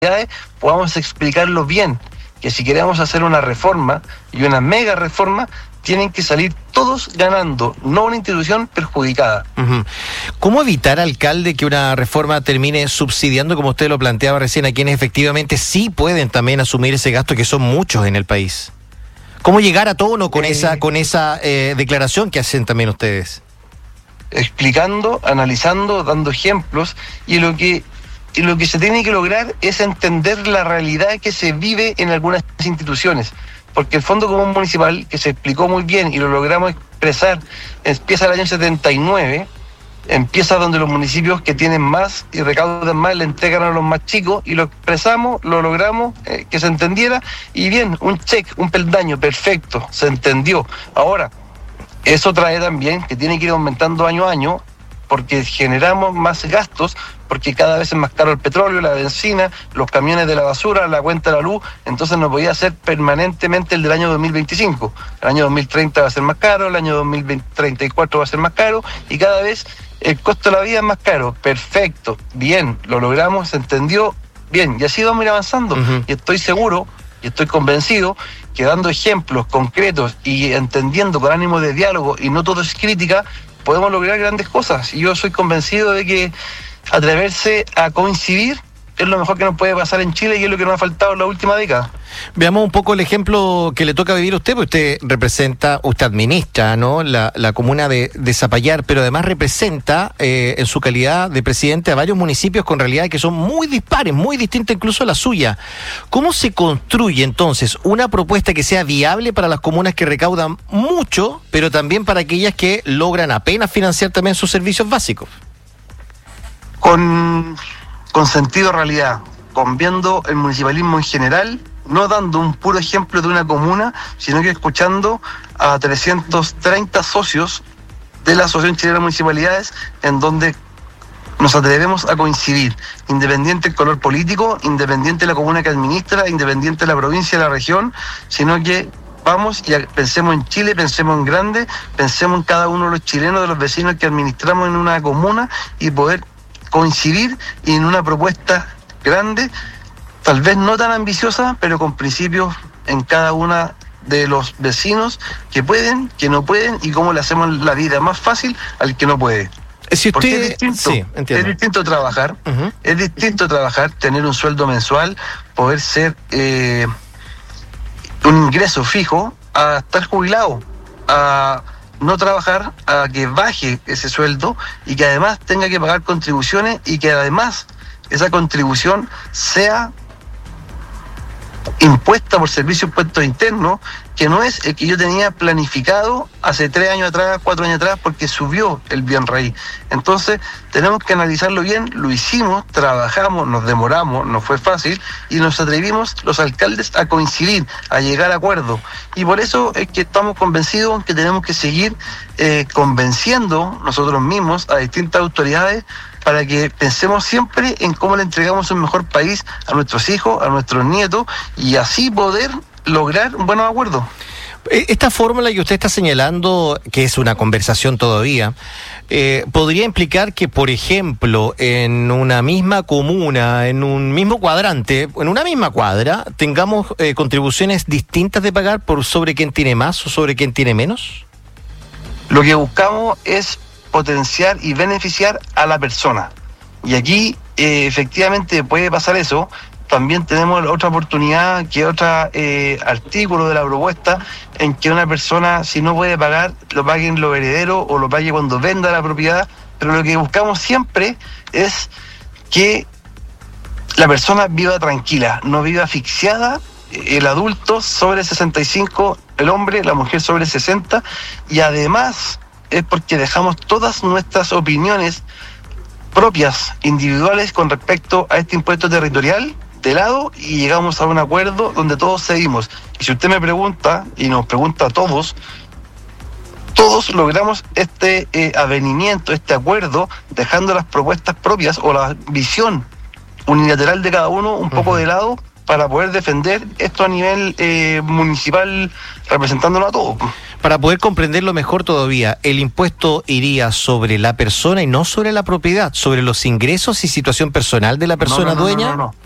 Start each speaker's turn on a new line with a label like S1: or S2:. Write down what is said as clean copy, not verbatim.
S1: podamos explicarlo bien, que si queremos hacer una reforma y una mega reforma, tienen que salir todos ganando, no una institución perjudicada.
S2: Uh-huh. ¿Cómo evitar, alcalde, que una reforma termine subsidiando, como usted lo planteaba recién, a quienes efectivamente sí pueden también asumir ese gasto, que son muchos en el país? ¿Cómo llegar a tono con esa declaración que hacen también ustedes?
S1: Explicando, analizando, dando ejemplos, y lo que se tiene que lograr es entender la realidad que se vive en algunas instituciones. Porque el Fondo Común Municipal, que se explicó muy bien y lo logramos expresar, empieza el año 79, empieza donde los municipios que tienen más y recaudan más le entregan a los más chicos, y lo expresamos, lo logramos, que se entendiera, y bien, un check, un peldaño, perfecto, se entendió. Ahora, eso trae también que tiene que ir aumentando año a año, porque generamos más gastos, porque cada vez es más caro el petróleo, la benzina, los camiones de la basura, la cuenta de la luz, entonces no podía ser permanentemente el del año 2025. El año 2030 va a ser más caro, el año 2034 va a ser más caro, y cada vez el costo de la vida es más caro. Perfecto, bien, lo logramos, se entendió, bien, y así vamos a ir avanzando. Uh-huh. Y estoy seguro, y estoy convencido, que dando ejemplos concretos y entendiendo con ánimo de diálogo, y no todo es crítica, podemos lograr grandes cosas. Y yo soy convencido de que atreverse a coincidir es lo mejor que nos puede pasar en Chile, y es lo que nos ha faltado en la última década.
S2: Veamos un poco el ejemplo que le toca vivir a usted, porque usted administra, ¿no?, la comuna de Zapallar, pero además representa en su calidad de presidente a varios municipios con realidades que son muy dispares, muy distintas incluso a la suya. ¿Cómo se construye entonces una propuesta que sea viable para las comunas que recaudan mucho, pero también para aquellas que logran apenas financiar también sus servicios básicos?
S1: Con sentido de realidad, con viendo el municipalismo en general, no dando un puro ejemplo de una comuna, sino que escuchando a 330 socios de la Asociación Chilena de Municipalidades, en donde nos atrevemos a coincidir, independiente del color político, independiente de la comuna que administra, independiente de la provincia, de la región, sino que vamos y pensemos en Chile, pensemos en grande, pensemos en cada uno de los chilenos, de los vecinos que administramos en una comuna, y poder coincidir en una propuesta grande, tal vez no tan ambiciosa, pero con principios en cada una de los vecinos que pueden, que no pueden, y cómo le hacemos la vida más fácil al que no puede. Porque es distinto, sí, es distinto trabajar, uh-huh. Es distinto trabajar, tener un sueldo mensual, poder ser un ingreso fijo, a estar jubilado, a no trabajar, a que baje ese sueldo y que además tenga que pagar contribuciones, y que además esa contribución sea impuesta por Servicio de Impuestos Internos, que no es el que yo tenía planificado hace 3 años atrás, 4 años atrás, porque subió el bien raíz. Entonces tenemos que analizarlo bien. Lo hicimos, trabajamos, nos demoramos, no fue fácil, y nos atrevimos los alcaldes a coincidir, a llegar a acuerdos, y por eso es que estamos convencidos que tenemos que seguir convenciendo nosotros mismos a distintas autoridades, para que pensemos siempre en cómo le entregamos un mejor país a nuestros hijos, a nuestros nietos, y así poder lograr buenos acuerdos.
S2: Esta fórmula que usted está señalando, que es una conversación todavía, podría implicar que, por ejemplo, en una misma comuna, en un mismo cuadrante, en una misma cuadra, tengamos contribuciones distintas de pagar por sobre quién tiene más o sobre quién tiene menos.
S1: Lo que buscamos es potenciar y beneficiar a la persona. Y aquí efectivamente puede pasar eso. También tenemos otra oportunidad, que otro artículo de la propuesta, en que una persona, si no puede pagar, lo pague en los herederos o lo pague cuando venda la propiedad. Pero lo que buscamos siempre es que la persona viva tranquila, no viva asfixiada. El adulto sobre 65, el hombre, la mujer sobre 60, y además es porque dejamos todas nuestras opiniones propias, individuales, con respecto a este impuesto territorial de lado, y llegamos a un acuerdo donde todos cedimos. Y si usted me pregunta, y nos pregunta a todos logramos este avenimiento, este acuerdo, dejando las propuestas propias o la visión unilateral de cada uno un poco de lado, para poder defender esto a nivel municipal, representándolo a todos.
S2: Para poder comprenderlo mejor todavía, el impuesto iría sobre la persona y no sobre la propiedad, sobre los ingresos y situación personal de la persona dueña.
S1: No.